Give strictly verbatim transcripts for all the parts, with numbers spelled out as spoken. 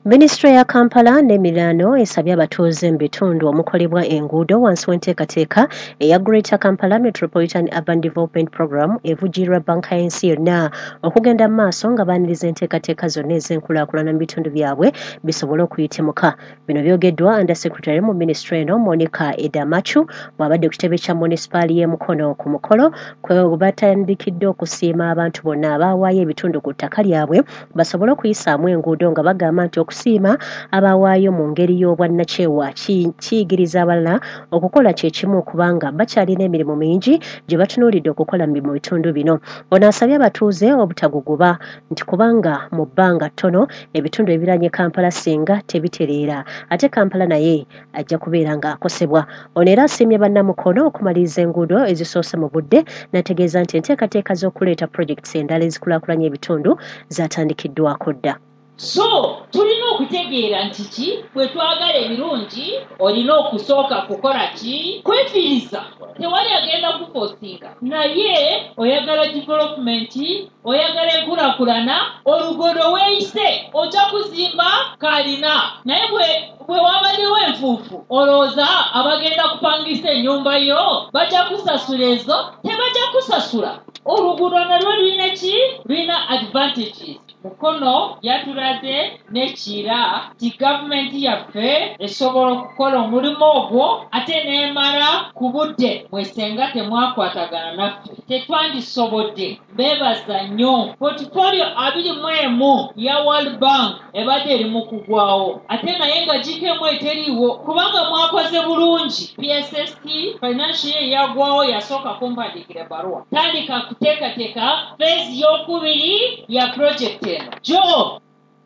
Ministry ya Kampala n'emiriraano esabye abatuuze mu bitundu omukolebwa enguudo wansi w'enteekateeka eya Greater Kampala Metropolitan Urban Development Program evujjirwa banka y'ensi yonna okugenda mu maaso nga baaniriza enteekateeka zonna ez'enkulaakulana mu bitundu byabwe bisobole okuyitimuka. Bino byogeddwa Under Secretary mu Ministry eno Monica Edamachu bw'abadde ku kitebe kya munisipaali y'e Mukono ku mukolo kwe batandikidde okusiima abantu bonna abaawaayo ebitundu ku ttaka lyabwe basobole okuyisaamu enguudo nga bagamba nti okusiima abawaayo mu ngeri y'obwannakyewa kiyigiriza abalala okukola kye kimu kubanga bakyalina emirimu mingi gye batunuulidde okukola mu bitundu bino. Ono asabye abatuuze obutaguguba nti kubanga mu bbanga ttono ebitundu ebiranye Kampala singa tebitereera ate Kampala naye ajja kubeera ng'akosebwa. Ono era asiimye bannamukono okumaliriza enguudo ezisoose mu budde n'ategeeza nti enteekateeka z'okuleeta projekiti endala ezikulaakulanya ebitundu zatandikiddwako dda. So tulina okutegeera nti ki bwe twagala ebirungi olina okusooka kukola ki kwefiiriza. Tewali agenda kufosinga naye oyagala development oyagala enkulaakulana oluguudo weeyise ojja kuzimba kalina naye bwe bwe wabaddewo enfuufu olowooza abagenda kupangisa ennyumba yo bajja kusasula ezo tebajja kusasula. Oluguudo nalwo lulina ki lulina advantages. Mukono yatulaze n'ekira ti gavumenti yaffe esobola okukola omulimu ogwo ate n'emala ku budde mwesenga temwakwatagana naffe tetwandisobodde. Beebaza nnyo portfolio abiri mu emu ya World Bank ebadde eri mu kugwawo ate naye nga G K M eteriiwo kubanga mwakoze bulungi. P S S T financial year yagwawo yasooka kumpandiikira baruwa tandika kuteekateeka phase y'okubiri ya project eno. Joe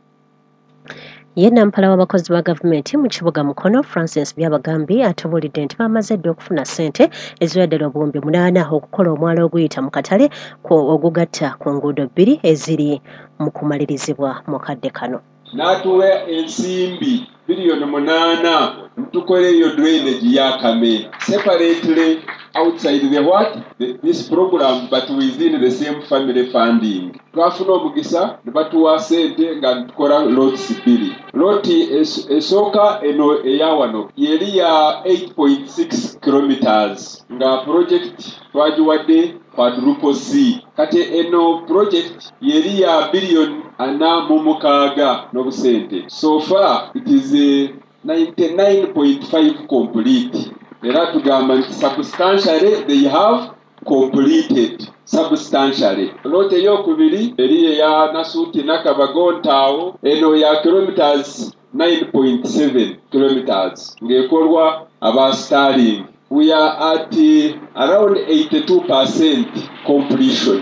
ye nampala w'abakozi ba gavumenti mu kibuga Mukono Francis Byabagambye atubulidde nti bamaze dde okufuna ssente eziweddera obuwumbi munaana okukola omwala oguyita mu katale ogugatta ku nguudo bbiri eziri mu kumalirizibwa mu kadde kano. N'atuwa ensimbi biliyoni munaana ntukole eyo drainage ya Kame separately outside the what the, this program but within the same family funding. Twafuna omugisa ne batuwa sente nga tukola lots bbiri. Loti esooka eno eya wano yeri ya eight point six kilometers nga project twagiwadde quadruple C. Kati eno project yeri ya billion ana mu mukaaga n'obusente. So far it is a ninety-nine point five complete. Era tugamba nti substantially they have completed substantially. Lote ey'okubiri eri eya Nasuti Nakabagontaawo eno ya kilometers nine point seven kilometers ng'ekolwa aba Starling. We are at uh, around eighty-two percent completion.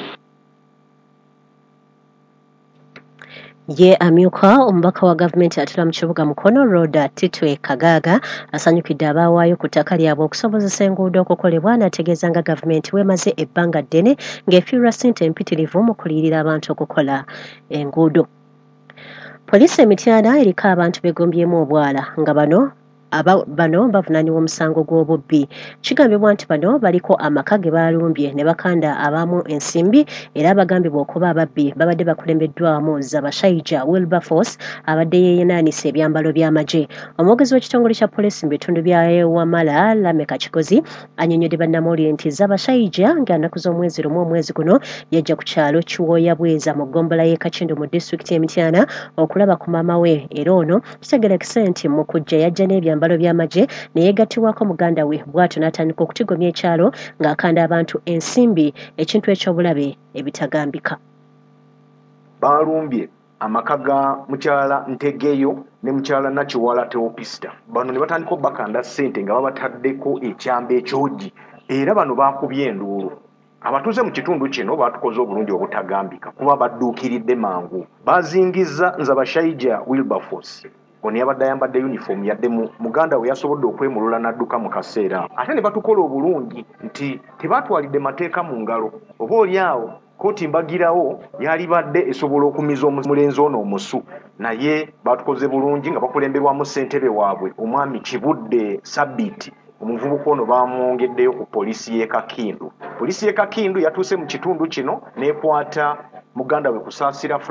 Ye amyuka omubaka wa gavumenti atula mu kibuga Mukono Road Titwe Kagaaga asanyukidde abaawaayo ku ttaka lyabwe okusobozesa enguudo okukolebwa n'ategeeza nga gavumenti weemaze ebbanga ddene ng'efiirwa ssente empitirivu mu kuliyirira abantu okukola enguudo. Poliisi e Mityana eriko abantu begombyemu obwala nga bano aba bano bavunaanibwa omusango gw'obubbi. Kigambibwa nti bano baliko amaka ge baalumbye ne bakanda abamu ensimbi era abagambibwa okuba ababbi babadde bakulembeddwamu Zabashaija Wilberforce abadde yeeyinaanisa ebyambalo by'amagye. Omwogezi w'ekitongole kya poliisi mu bitundu bya Wamala Lameka Kikozi annyonnyodde bannamawulire nti Zabashaija ng'ennaku z'omwezi lumu omwezi guno yajja ku kyalo Kiwooya Bweza mu ggombolola y'e Kakindu mu disitulikiti y'e Mityana okulaba ku maama we era ono kitegerekese nti mu kujja yajja n'ebyambalo by'amagye ne yeegattibwako muganda we bw'atyo n'atandika okutigomya ekyalo ng'akanda abantu ensimbi ekintu eky'obulabe ebitagambika. Baalumbye amaka ga mukyala Ntegeyo ne mukyala Nakiwala Teopista. Bano ne batandika obbakanda ssente nga babataddeko ekyamba ekyogi era bano baakubye enduulu. Abatuuze mu kitundu kino baatukoze obulungi obutagambika kuba badduukiridde mangu. Baazingizza Nzabashaija Wilberforce ono yabadde ayambadde uniform yadde muganda we yasobodde okwemulula n'adduka mu kaseera. Ate ne batukola obulungi nti tebaatwalidde mateeka mu ngalo. Oba oliawo kooti mbagirawo yalibadde esobola okumiza omulenzi ono omusu naye baatukoze bulungi nga bakulemberwamu ssentebe waabwe omwami Kibudde Sabiti. Omuvubuka ono bamwongeddeyo ku poliisi y'e Kakindu. Poliisi y'e Kakindu yatuuse mu kitundu kino n'ekwata muganda we Kusaasira